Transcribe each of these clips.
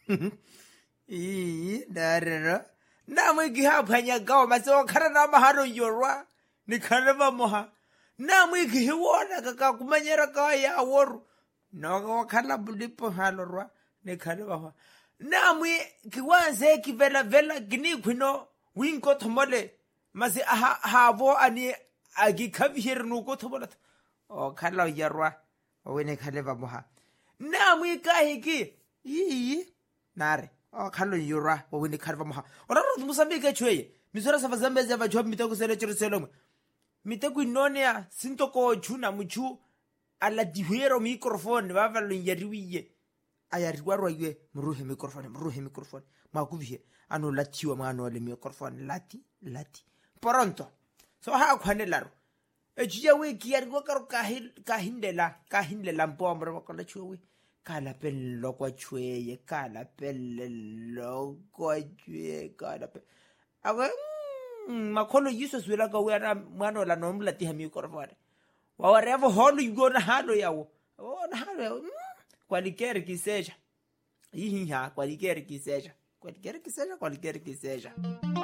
Darero. Na mwiki hapa nyagao maso karana maharo yorwa. Ni kareva moha. Na mwiki hiwona kaka kumanyera kaya aworu. No kala bulipo halorwa. Ni kareva moha. Na mwiki wanze kivela vela gini kwino. Winko tomole. Masi havo ani agikavihir nuko tomole. O kala yarwa. Wene kareva moha. Na mwika hiki. Nare. Oh, kalo yura, wawini karva maha. Oraro Mozambique chweye. Misora safa Zambia va job miteko sele chiruselo. Miteko inonia sintoko chuna muchu ala dihuero microphone va valo yariwiye. Ayariwarwa ywe mruhe microphone. Makuvie ano latiwa mano le microphone lati. Pronto. So ha kwanelaro. Ejia we kiyargo karo kahindela mpomre wakola chwe. Kala pello kwa chweye, kala pello kwa chweye, kala pello. Awe, makolo Jesus wila ka wera mwano la nomla tiha mikorofare. Wawarevo holo yugo na halo yawo. Na halo yawo. Kwalikere kiseja. Hihiha, kwalikere kiseja. Kwalikere kiseja.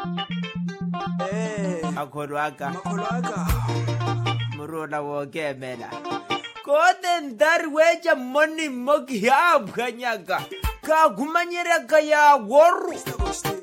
Makolo aka. Murona woke mela. Koten darweja moni mogi hab kanyaga ka gumanyera kaya woru